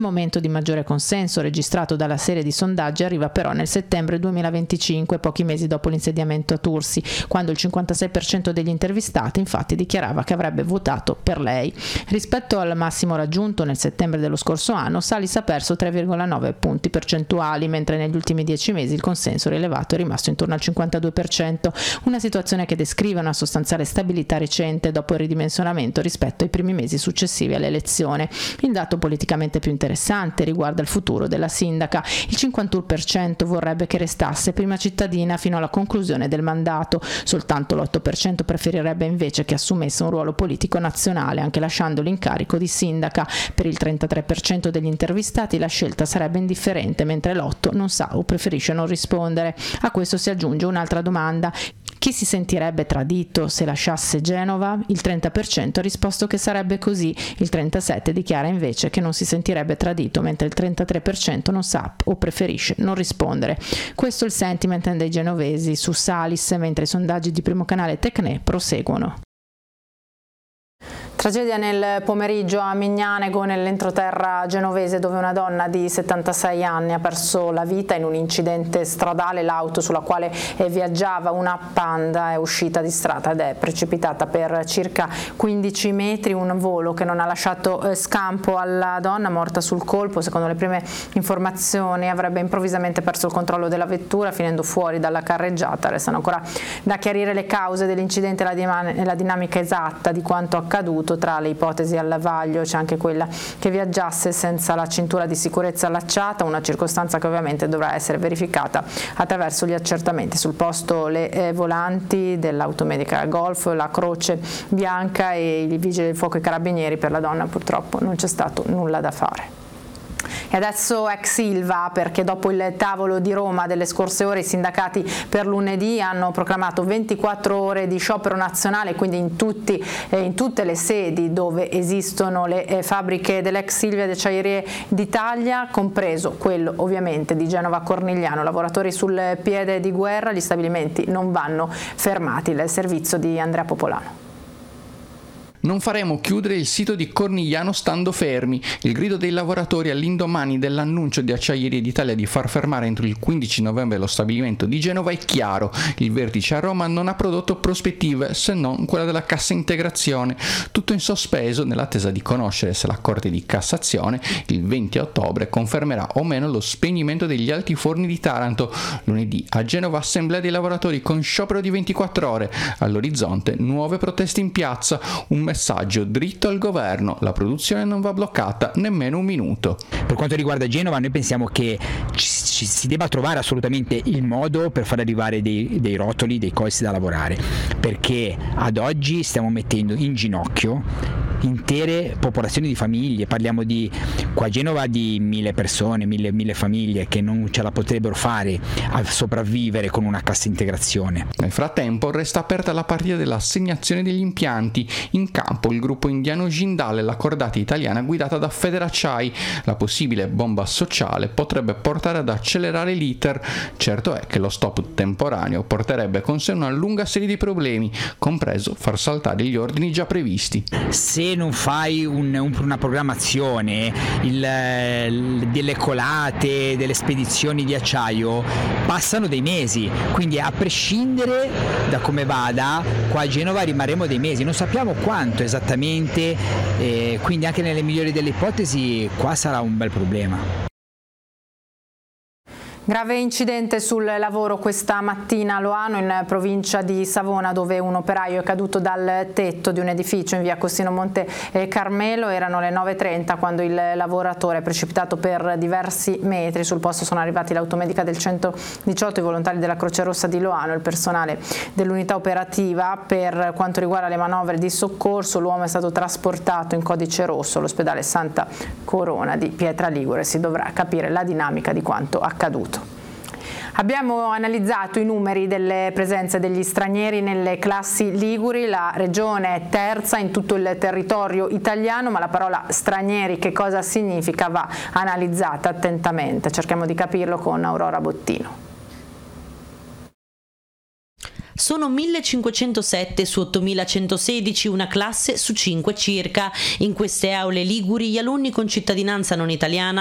Il momento di maggiore consenso registrato dalla serie di sondaggi arriva però nel settembre 2025, pochi mesi dopo l'insediamento a Tursi, quando il 56% degli intervistati infatti dichiarava che avrebbe votato per lei. Rispetto al massimo raggiunto nel settembre dello scorso anno, Salis ha perso 3,9 punti percentuali, mentre negli ultimi 10 mesi il consenso rilevato è rimasto intorno al 52%, una situazione che descrive una sostanziale stabilità recente dopo il ridimensionamento rispetto ai primi mesi successivi all'elezione. Il dato politicamente più interessante riguarda il futuro della sindaca. Il 51% vorrebbe che restasse prima cittadina fino alla conclusione del mandato, soltanto l'8% preferirebbe invece che assumesse un ruolo politico nazionale, anche lasciando l'incarico di sindaca. Per il 33% degli intervistati la scelta sarebbe indifferente, mentre l'8% non sa o preferisce non rispondere. A questo si aggiunge un'altra domanda: chi si sentirebbe tradito se lasciasse Genova? Il 30% ha risposto che sarebbe così, il 37% dichiara invece che non si sentirebbe tradito, mentre il 33% non sa o preferisce non rispondere. Questo è il sentiment dei genovesi su Salis, mentre i sondaggi di Primo Canale Tecne proseguono. Tragedia nel pomeriggio a Mignanego, nell'entroterra genovese, dove una donna di 76 anni ha perso la vita in un incidente stradale. L'auto sulla quale viaggiava, una Panda, è uscita di strada ed è precipitata per circa 15 metri, un volo che non ha lasciato scampo alla donna, morta sul colpo. Secondo le prime informazioni avrebbe improvvisamente perso il controllo della vettura, finendo fuori dalla carreggiata. Restano ancora da chiarire le cause dell'incidente e la dinamica esatta di quanto accaduto. Tra le ipotesi al vaglio c'è anche quella che viaggiasse senza la cintura di sicurezza allacciata, una circostanza che ovviamente dovrà essere verificata attraverso gli accertamenti. Sul posto le volanti dell'automedica Golf, la croce bianca e i vigili del fuoco e i carabinieri. Per la donna purtroppo non c'è stato nulla da fare. E adesso ex Ilva, perché dopo il tavolo di Roma delle scorse ore i sindacati per lunedì hanno proclamato 24 ore di sciopero nazionale, quindi in tutte le sedi dove esistono le fabbriche dell'ex Ilva e delle Acciaierie d'Italia, compreso quello ovviamente di Genova Cornigliano. Lavoratori sul piede di guerra, gli stabilimenti non vanno fermati. Il servizio di Andrea Popolano. Non faremo chiudere il sito di Cornigliano stando fermi. Il grido dei lavoratori all'indomani dell'annuncio di Acciaierie d'Italia di far fermare entro il 15 novembre lo stabilimento di Genova è chiaro. Il vertice a Roma non ha prodotto prospettive se non quella della cassa integrazione. Tutto in sospeso nell'attesa di conoscere se la Corte di Cassazione il 20 ottobre confermerà o meno lo spegnimento degli alti forni di Taranto. Lunedì a Genova assemblea dei lavoratori con sciopero di 24 ore. All'orizzonte nuove proteste in piazza. Un messaggio dritto al governo: la produzione non va bloccata nemmeno un minuto. Per quanto riguarda Genova, noi pensiamo che ci si debba trovare assolutamente il modo per far arrivare dei rotoli, dei colsi da lavorare, perché ad oggi stiamo mettendo in ginocchio intere popolazioni di famiglie. Parliamo qua a Genova di 1000 persone, 1000 famiglie che non ce la potrebbero fare a sopravvivere con una cassa integrazione. Nel frattempo resta aperta la partita dell'assegnazione degli impianti. In campo il gruppo indiano Jindal e la cordata italiana guidata da Federacciai. La possibile bomba sociale potrebbe portare ad accelerare l'iter. Certo è che lo stop temporaneo porterebbe con sé una lunga serie di problemi, compreso far saltare gli ordini già previsti. Se non fai una programmazione, delle colate, delle spedizioni di acciaio, passano dei mesi, quindi a prescindere da come vada, qua a Genova rimarremo dei mesi, non sappiamo quanto esattamente, quindi anche nelle migliori delle ipotesi qua sarà un bel problema. Grave incidente sul lavoro questa mattina a Loano, in provincia di Savona, dove un operaio è caduto dal tetto di un edificio in via Costino Monte Carmelo. Erano le 9:30 quando il lavoratore è precipitato per diversi metri. Sul posto sono arrivati l'automedica del 118, i volontari della Croce Rossa di Loano e il personale dell'unità operativa. Per quanto riguarda le manovre di soccorso, l'uomo è stato trasportato in codice rosso all'ospedale Santa Corona di Pietra Ligure. Si dovrà capire la dinamica di quanto accaduto. Abbiamo analizzato i numeri delle presenze degli stranieri nelle classi liguri. La regione è terza in tutto il territorio italiano, ma la parola stranieri che cosa significa va analizzata attentamente. Cerchiamo di capirlo con Aurora Bottino. Sono 1507 su 8116, una classe su 5 circa. In queste aule liguri gli alunni con cittadinanza non italiana